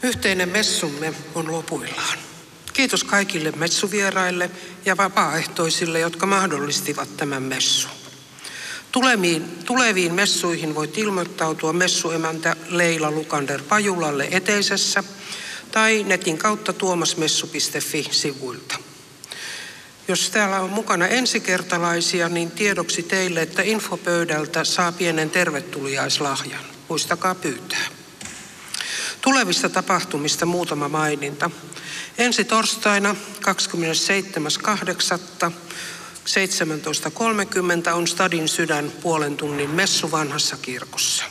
Yhteinen messumme on lopuillaan. Kiitos kaikille messuvieraille ja vapaaehtoisille, jotka mahdollistivat tämän messun. Tuleviin messuihin voit ilmoittautua messuemäntä Leila Lukander-Pajulalle Eteisessä tai netin kautta tuomasmessu.fi-sivuilta. Jos täällä on mukana ensikertalaisia, niin tiedoksi teille, että infopöydältä saa pienen tervetuliaislahjan. Muistakaa pyytää. Tulevista tapahtumista muutama maininta. Ensi torstaina 27.8. 17.30 on Stadin sydän puolen tunnin messu vanhassa kirkossa.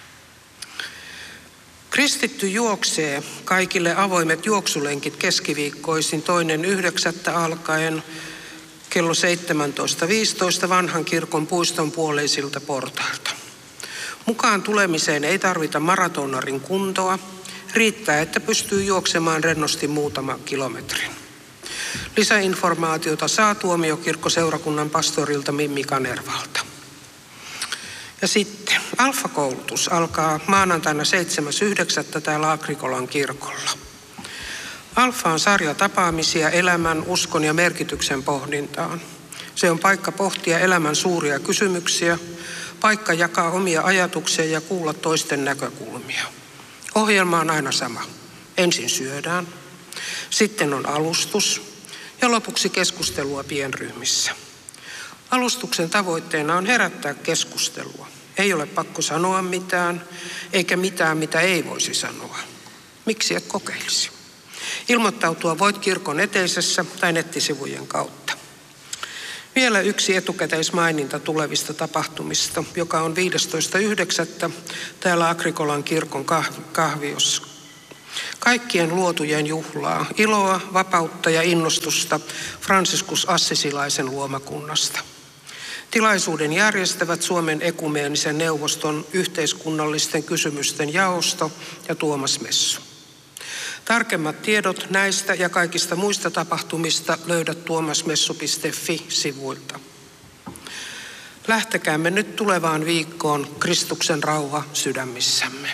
Kristitty juoksee kaikille avoimet juoksulenkit keskiviikkoisin 2.9. alkaen kello 17.15 vanhan kirkon puiston puoleisilta portailta. Mukaan tulemiseen ei tarvita maratonarin kuntoa. Riittää, että pystyy juoksemaan rennosti muutaman kilometrin. Lisäinformaatiota saa Tuomiokirkkoseurakunnan pastorilta Mimmi Kanervalta. Ja sitten Alfa-koulutus alkaa maanantaina 7.9. täällä Agrikolan kirkolla. Alfa on sarja tapaamisia elämän, uskon ja merkityksen pohdintaan. Se on paikka pohtia elämän suuria kysymyksiä, paikka jakaa omia ajatuksia ja kuulla toisten näkökulmia. Ohjelma on aina sama. Ensin syödään, sitten on alustus ja lopuksi keskustelua pienryhmissä. Alustuksen tavoitteena on herättää keskustelua. Ei ole pakko sanoa mitään, eikä mitään, mitä ei voisi sanoa. Miksi et kokeilisi? Ilmoittautua voit kirkon eteisessä tai nettisivujen kautta. Vielä yksi etukäteismaininta tulevista tapahtumista, joka on 15.9. täällä Agrikolan kirkon kahviossa. Kaikkien luotujen juhlaa, iloa, vapautta ja innostusta Franciscus Assisilaisen luomakunnasta. Tilaisuuden järjestävät Suomen ekumeenisen neuvoston yhteiskunnallisten kysymysten jaosto ja Tuomas Messu. Tarkemmat tiedot näistä ja kaikista muista tapahtumista löydät tuomasmessu.fi-sivuilta. Lähtekäämme nyt tulevaan viikkoon Kristuksen rauha sydämissämme.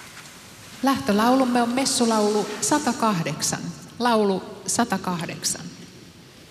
Lähtölaulumme on messulaulu 108. Laulu 108.